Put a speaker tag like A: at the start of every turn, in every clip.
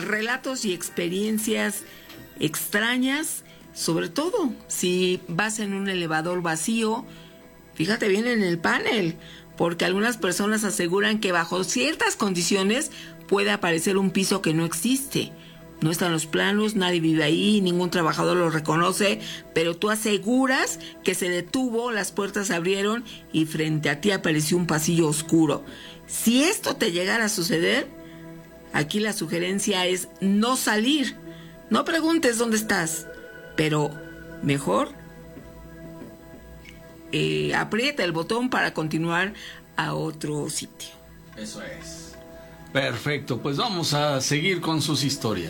A: relatos y experiencias extrañas, sobre todo si vas en un elevador vacío. Fíjate bien en el panel, porque algunas personas aseguran que bajo ciertas condiciones puede aparecer un piso que no existe. No están los planos, nadie vive ahí, ningún trabajador lo reconoce, pero tú aseguras que se detuvo, las puertas se abrieron y frente a ti apareció un pasillo oscuro. Si esto te llegara a suceder, aquí la sugerencia es no salir. No preguntes dónde estás, pero mejor aprieta el botón para continuar a otro sitio.
B: Eso es. Perfecto, pues vamos a seguir con sus historias.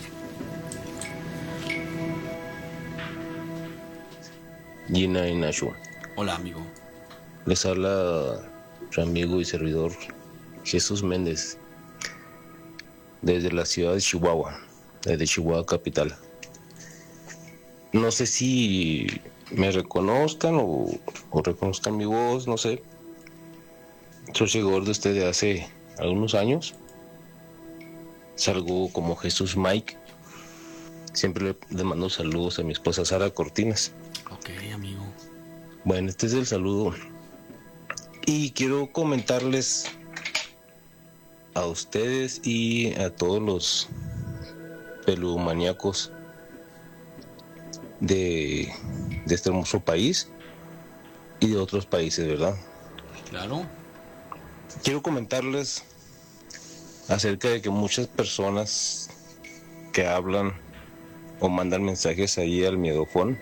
C: Gina y Nacho.
B: Hola, amigo.
C: Les habla su amigo y servidor Jesús Méndez, desde la ciudad de Chihuahua, desde Chihuahua capital. No sé si me reconozcan o reconozcan mi voz, no sé. Soy seguidor de ustedes hace algunos años. Salgo como Jesús Mike. Siempre le mando saludos a mi esposa Sara Cortinas.
B: Ok, amigo.
C: Bueno, este es el saludo. Y quiero comentarles a ustedes y a todos los peludomaníacos de este hermoso país y de otros países, ¿verdad?
B: Claro.
C: Quiero comentarles acerca de que muchas personas que hablan o mandan mensajes ahí al miedofón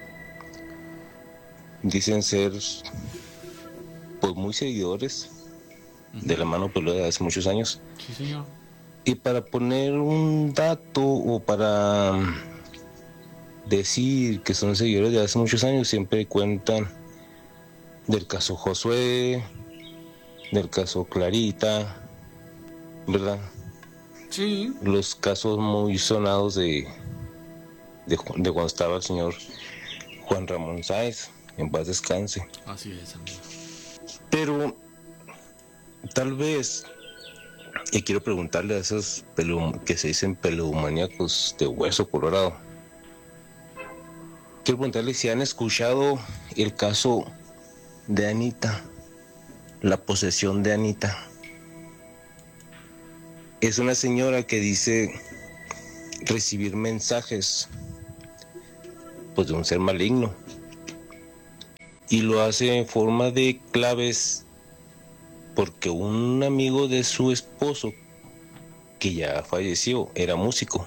C: dicen ser pues muy seguidores de la mano peluda de hace muchos años.
B: Sí, señor.
C: Y para poner un dato o para decir que son seguidores de hace muchos años, siempre cuentan del caso Josué, del caso Clarita, ¿verdad?
B: Sí.
C: Los casos muy sonados de cuando estaba el señor Juan Ramón Sáenz, en paz descanse.
B: Así es, amigo.
C: Pero tal vez, y quiero preguntarle a esos que se dicen peludomaníacos de hueso colorado, quiero preguntarle si han escuchado el caso de Anita, la posesión de Anita. Es una señora que dice recibir mensajes pues de un ser maligno y lo hace en forma de claves porque un amigo de su esposo que ya falleció era músico.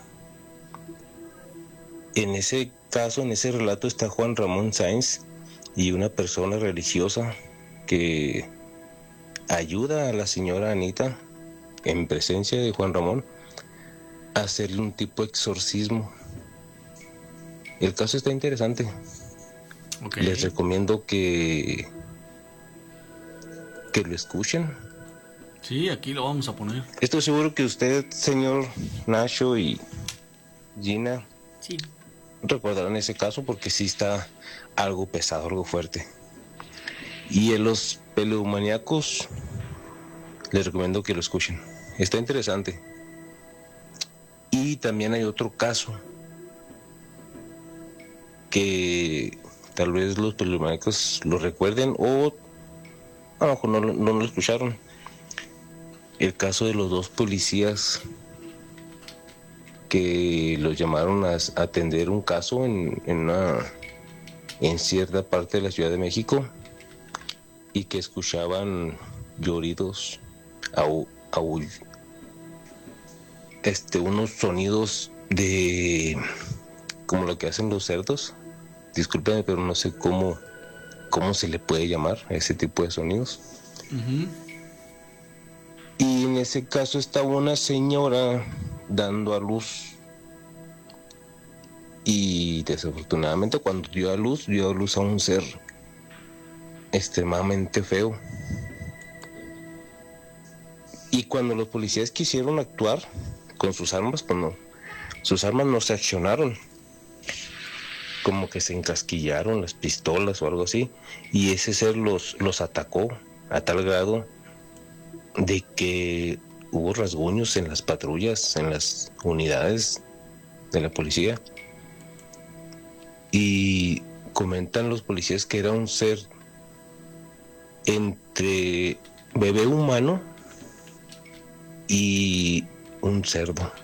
C: En ese caso, en ese relato está Juan Ramón Sáenz y una persona religiosa que ayuda a la señora Anita en presencia de Juan Ramón a hacerle un tipo de exorcismo. El caso está interesante.
B: Okay.
C: Les recomiendo que lo escuchen.
B: Sí, aquí lo vamos a poner.
C: Estoy seguro que usted, señor Nacho y Gina,
A: Sí,
C: recordarán ese caso porque sí está algo pesado, algo fuerte. Y en los peludomaníacos les recomiendo que lo escuchen. Está interesante. Y también hay otro caso que tal vez los peludomaníacos lo recuerden o a lo mejor no lo escucharon. El caso de los dos policías que los llamaron a atender un caso en cierta parte de la Ciudad de México y que escuchaban lloridos, unos sonidos de como lo que hacen los cerdos. Discúlpenme, pero no sé cómo se le puede llamar a ese tipo de sonidos.
B: Uh-huh.
C: Y en ese caso estaba una señora dando a luz y desafortunadamente cuando dio a luz a un ser extremadamente feo. Y cuando los policías quisieron actuar con sus armas, sus armas no se accionaron, como que se encasquillaron las pistolas o algo así, y ese ser los atacó a tal grado de que hubo rasguños en las patrullas, en las unidades de la policía. Y comentan los policías que era un ser entre bebé humano y un cerdo.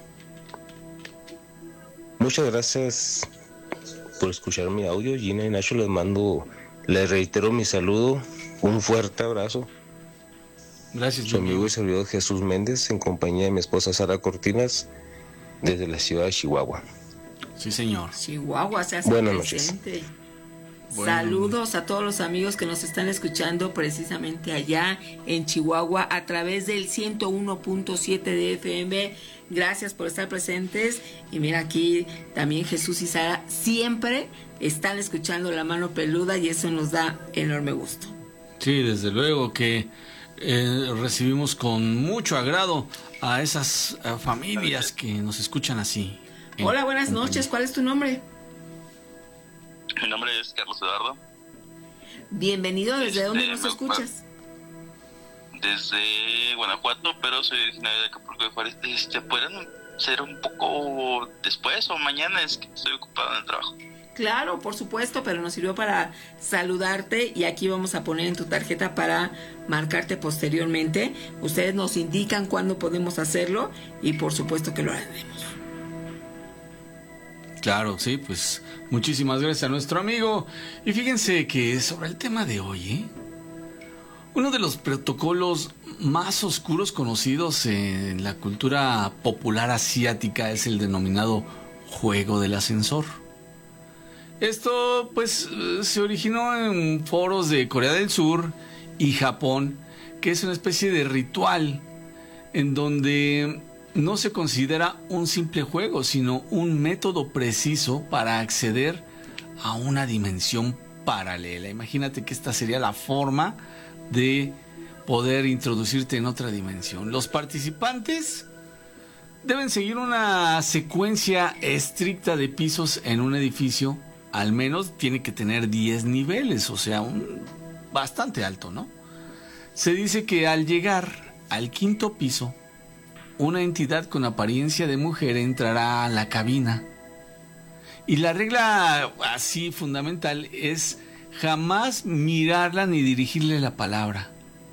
C: Muchas gracias por escuchar mi audio. Gina y Nacho, les reitero mi saludo, un fuerte abrazo.
B: Gracias,
C: su amigo y servidor Jesús Méndez, en compañía de mi esposa Sara Cortinas, desde la ciudad de Chihuahua.
B: Sí, señor.
A: Chihuahua se hace
C: Buenas
A: presente.
C: noches.
A: Saludos a todos los amigos que nos están escuchando precisamente allá en Chihuahua a través del 101.7 de FM. Gracias por estar presentes. Y mira, aquí también Jesús y Sara siempre están escuchando La Mano Peluda y eso nos da enorme gusto.
B: Sí, desde luego que recibimos con mucho agrado a esas familias que nos escuchan así.
A: Hola, buenas noches. ¿Cuál es tu nombre?
D: Mi nombre es Carlos Eduardo.
A: Bienvenido. ¿Desde dónde nos escuchas?
D: Desde Guanajuato, pero soy originario de Acapulco de Juárez. ¿Pueden ser un poco después o mañana? Es que estoy ocupado en el trabajo.
A: Claro, por supuesto, pero nos sirvió para saludarte y aquí vamos a poner en tu tarjeta para marcarte posteriormente. Ustedes nos indican cuándo podemos hacerlo y por supuesto que lo haremos.
B: Claro, sí, pues muchísimas gracias a nuestro amigo. Y fíjense que sobre el tema de hoy, uno de los protocolos más oscuros conocidos en la cultura popular asiática es el denominado juego del ascensor. Esto pues se originó en foros de Corea del Sur y Japón, que es una especie de ritual en donde no se considera un simple juego, sino un método preciso para acceder a una dimensión paralela. Imagínate que esta sería la forma de poder introducirte en otra dimensión. Los participantes deben seguir una secuencia estricta de pisos en un edificio. Al menos tiene que tener 10 niveles, o sea, bastante alto, ¿no? Se dice que al llegar al quinto piso, una entidad con apariencia de mujer entrará a la cabina. Y la regla así fundamental es jamás mirarla ni dirigirle la palabra.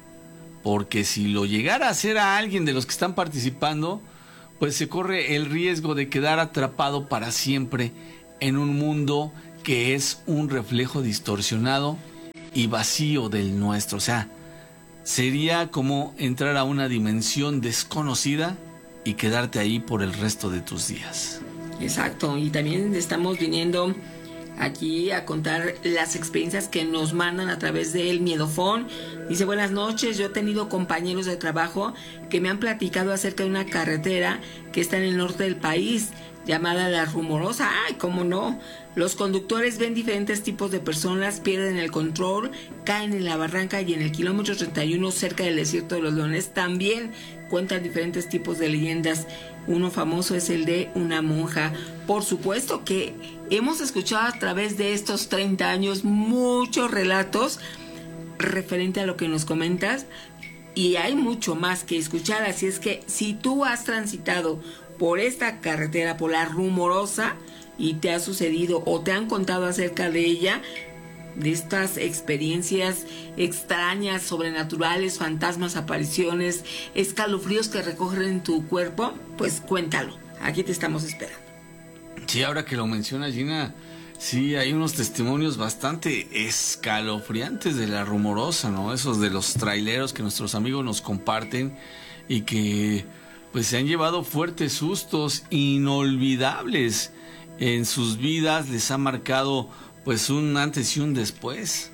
B: Porque si lo llegara a hacer a alguien de los que están participando, pues se corre el riesgo de quedar atrapado para siempre en un mundo que es un reflejo distorsionado y vacío del nuestro. O sea, sería como entrar a una dimensión desconocida y quedarte ahí por el resto de tus días.
A: Exacto, y también estamos viniendo aquí a contar las experiencias que nos mandan a través del Miedofón. Dice: buenas noches, yo he tenido compañeros de trabajo que me han platicado acerca de una carretera que está en el norte del país llamada La Rumorosa. ¡Ay, cómo no! Los conductores ven diferentes tipos de personas, pierden el control, caen en la barranca y en el kilómetro 31 cerca del desierto de los Leones también cuentan diferentes tipos de leyendas. Uno famoso es el de una monja. Por supuesto que hemos escuchado a través de estos 30 años muchos relatos referente a lo que nos comentas y hay mucho más que escuchar, así es que si tú has transitado por esta carretera, por La Rumorosa, y te ha sucedido o te han contado acerca de ella, de estas experiencias extrañas, sobrenaturales, fantasmas, apariciones, escalofríos que recorren tu cuerpo, pues cuéntalo, aquí te estamos esperando.
B: Sí, ahora que lo menciona Gina, sí, hay unos testimonios bastante escalofriantes de La Rumorosa, ¿no? Esos de los traileros que nuestros amigos nos comparten y que pues se han llevado fuertes sustos inolvidables en sus vidas, les ha marcado pues un antes y un después.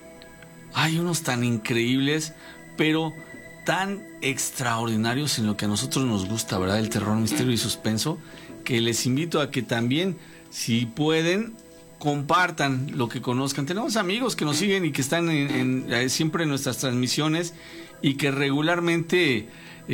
B: Hay unos tan increíbles, pero tan extraordinarios en lo que a nosotros nos gusta, ¿verdad? El terror, misterio y suspenso, que les invito a que también, si pueden, compartan lo que conozcan. Tenemos amigos que nos siguen y que están siempre en nuestras transmisiones y que regularmente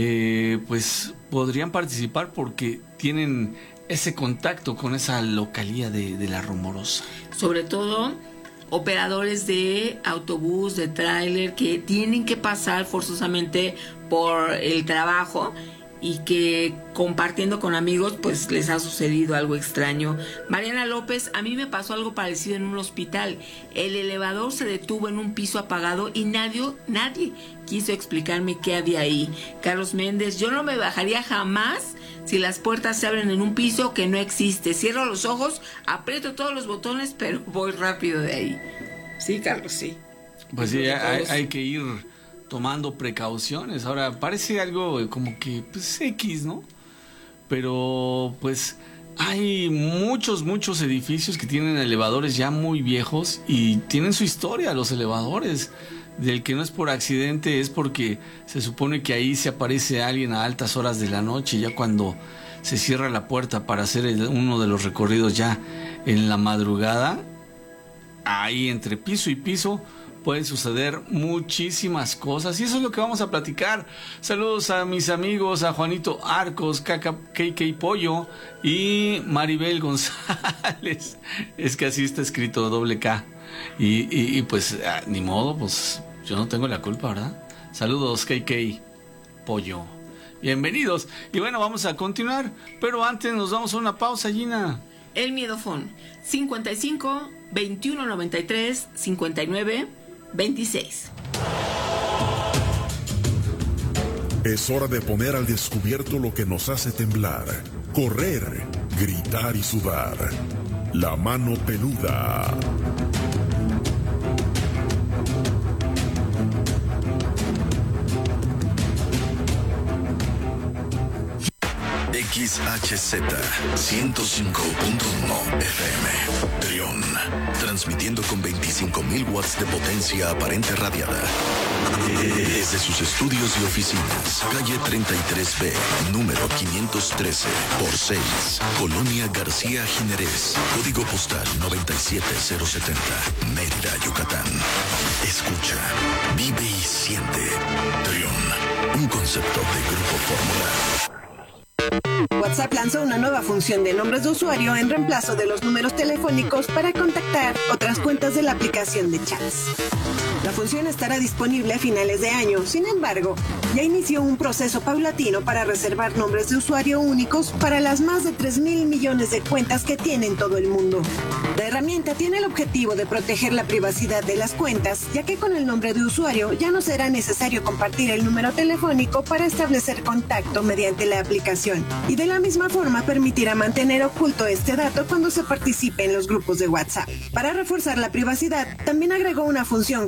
B: pues podrían participar porque tienen ese contacto con esa localía de La Rumorosa.
A: Sobre todo operadores de autobús, de tráiler, que tienen que pasar forzosamente por el trabajo y que compartiendo con amigos pues les ha sucedido algo extraño. Mariana López, a mí me pasó algo parecido en un hospital. El elevador se detuvo en un piso apagado y nadie quiso explicarme qué había ahí. Carlos Méndez, yo no me bajaría jamás si las puertas se abren en un piso que no existe. Cierro los ojos, aprieto todos los botones, pero voy rápido de ahí. Sí, Carlos, sí.
B: Pues sí, hay que ir tomando precauciones. Ahora, parece algo como que, pues, X, ¿no? Pero, pues, hay muchos edificios que tienen elevadores ya muy viejos y tienen su historia, los elevadores. Del que no es por accidente, es porque se supone que ahí se aparece alguien a altas horas de la noche, ya cuando se cierra la puerta para hacer uno de los recorridos ya en la madrugada. Ahí entre piso y piso pueden suceder muchísimas cosas y eso es lo que vamos a platicar. Saludos a mis amigos, a Juanito Arcos, KK Pollo y Maribel González. Es que así está escrito, doble K. Y pues ni modo, pues yo no tengo la culpa, ¿verdad? Saludos, KK Pollo. Bienvenidos. Y bueno, vamos a continuar, pero antes nos damos a una pausa, Gina.
A: El Miedofón, 55 21 93 59 26.
E: Es hora de poner al descubierto lo que nos hace temblar, correr, gritar y sudar. La mano peluda.
F: XHZ 105.1 FM Trión, transmitiendo con 25.000 watts de potencia aparente radiada desde sus estudios y oficinas, calle 33B, número 513 por 6, Colonia García Jiménez, código postal 97070, Mérida, Yucatán. Escucha, vive y siente. Trión, un concepto de Grupo Fórmula.
G: WhatsApp lanzó una nueva función de nombres de usuario en reemplazo de los números telefónicos para contactar otras cuentas de la aplicación de chats. La función estará disponible a finales de año. Sin embargo, ya inició un proceso paulatino para reservar nombres de usuario únicos para las más de 3.000 millones de cuentas que tiene en todo el mundo. La herramienta tiene el objetivo de proteger la privacidad de las cuentas, ya que con el nombre de usuario ya no será necesario compartir el número telefónico para establecer contacto mediante la aplicación. Y de la misma forma permitirá mantener oculto este dato cuando se participe en los grupos de WhatsApp. Para reforzar la privacidad, también agregó una función